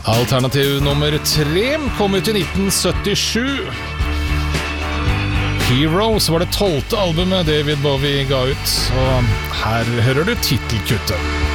Alternativ nummer 3 kom ut i 1977. Heroes var det 12. albumet David Bowie ga ut, og her hører du titelkuttet.